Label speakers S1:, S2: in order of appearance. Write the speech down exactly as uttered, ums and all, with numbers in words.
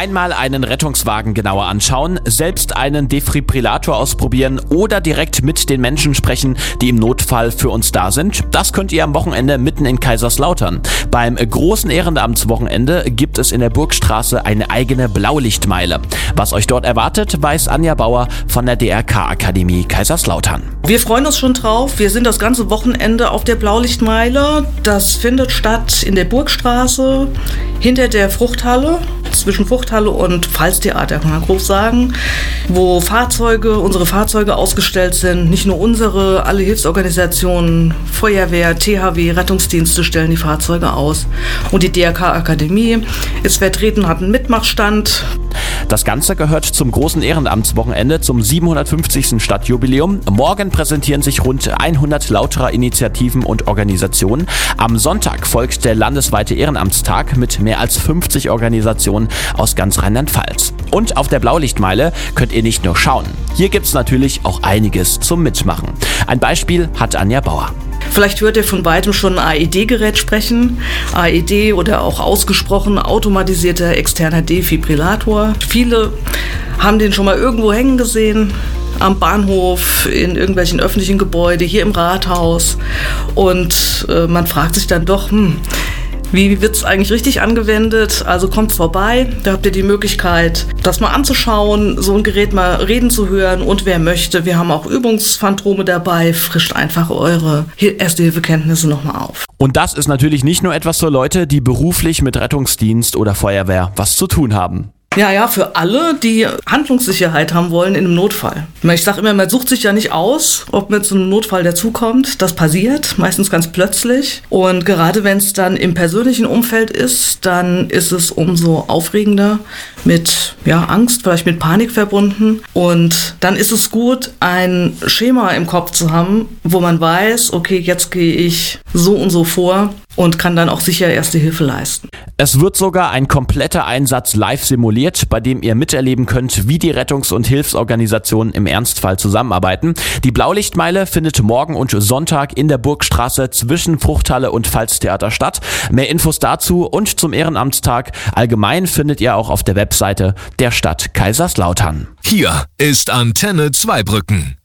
S1: Einmal einen Rettungswagen genauer anschauen, selbst einen Defibrillator ausprobieren oder direkt mit den Menschen sprechen, die im Notfall für uns da sind. Das könnt ihr am Wochenende mitten in Kaiserslautern. Beim großen Ehrenamtswochenende gibt es in der Burgstraße eine eigene Blaulichtmeile. Was euch dort erwartet, weiß Anja Bauer von der D R K-Akademie Kaiserslautern.
S2: Wir freuen uns schon drauf. Wir sind das ganze Wochenende auf der Blaulichtmeile. Das findet statt in der Burgstraße, hinter der Fruchthalle, zwischen Fruchthalle und Pfalztheater, kann man grob sagen, wo Fahrzeuge, unsere Fahrzeuge ausgestellt sind. Nicht nur unsere, alle Hilfsorganisationen, Feuerwehr, T H W, Rettungsdienste stellen die Fahrzeuge aus. Und die D R K-Akademie ist vertreten, hat einen Mitmachstand.
S1: Das Ganze gehört zum großen Ehrenamtswochenende, zum siebenhundertfünfzigsten Stadtjubiläum. Morgen präsentieren sich rund hundert Lauterer Initiativen und Organisationen. Am Sonntag folgt der landesweite Ehrenamtstag mit mehr als fünfzig Organisationen aus ganz Rheinland-Pfalz. Und auf der Blaulichtmeile könnt ihr nicht nur schauen. Hier gibt's natürlich auch einiges zum Mitmachen. Ein Beispiel hat Anja Bauer.
S2: Vielleicht hört ihr von weitem schon ein A E D-Gerät sprechen. A E D oder auch ausgesprochen automatisierter externer Defibrillator. Viele haben den schon mal irgendwo hängen gesehen. Am Bahnhof, in irgendwelchen öffentlichen Gebäuden, hier im Rathaus. Und äh, man fragt sich dann doch, hm, wie wird es eigentlich richtig angewendet? Also kommt vorbei, da habt ihr die Möglichkeit, das mal anzuschauen, so ein Gerät mal reden zu hören und wer möchte, wir haben auch Übungsphantome dabei, frischt einfach eure Erste-Hilfe-Kenntnisse nochmal auf.
S1: Und das ist natürlich nicht nur etwas für Leute, die beruflich mit Rettungsdienst oder Feuerwehr was zu tun haben.
S2: Ja, ja, für alle, die Handlungssicherheit haben wollen in einem Notfall. Ich sage immer, man sucht sich ja nicht aus, ob man zu einem Notfall dazukommt. Das passiert, meistens ganz plötzlich. Und gerade wenn es dann im persönlichen Umfeld ist, dann ist es umso aufregender, mit ja, Angst, vielleicht mit Panik verbunden. Und dann ist es gut, ein Schema im Kopf zu haben, wo man weiß, okay, jetzt gehe ich so und so vor und kann dann auch sicher Erste Hilfe leisten.
S1: Es wird sogar ein kompletter Einsatz live simuliert, bei dem ihr miterleben könnt, wie die Rettungs- und Hilfsorganisationen im Ernstfall zusammenarbeiten. Die Blaulichtmeile findet morgen und Sonntag in der Burgstraße zwischen Fruchthalle und Pfalztheater statt. Mehr Infos dazu und zum Ehrenamtstag allgemein findet ihr auch auf der Webseite der Stadt Kaiserslautern.
S3: Hier ist Antenne Zweibrücken.